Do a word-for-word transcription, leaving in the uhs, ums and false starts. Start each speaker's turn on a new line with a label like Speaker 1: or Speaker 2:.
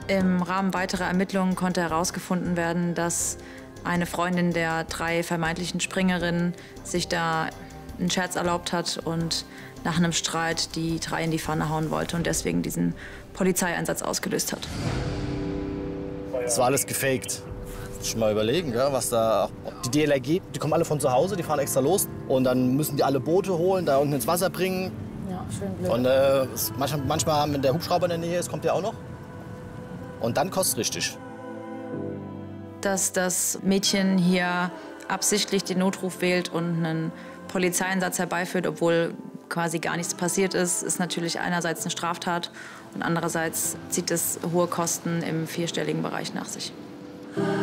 Speaker 1: Im Rahmen weiterer Ermittlungen konnte herausgefunden werden, dass eine Freundin der drei vermeintlichen Springerinnen sich da einen Scherz erlaubt hat und nach einem Streit die drei in die Pfanne hauen wollte und deswegen diesen Polizeieinsatz ausgelöst hat.
Speaker 2: Das war alles gefaked. Schon mal überlegen, ja, was da. Die D L R G, die kommen alle von zu Hause, die fahren extra los und dann müssen die alle Boote holen, da unten ins Wasser bringen.
Speaker 1: Ja, schön blöd.
Speaker 2: Und äh, manchmal, manchmal, wenn der Hubschrauber in der Nähe ist, kommt der auch noch. Und dann kostet es richtig.
Speaker 1: Dass das Mädchen hier absichtlich den Notruf wählt und einen Polizeieinsatz herbeiführt, obwohl quasi gar nichts passiert ist, ist natürlich einerseits eine Straftat und andererseits zieht es hohe Kosten im vierstelligen Bereich nach sich.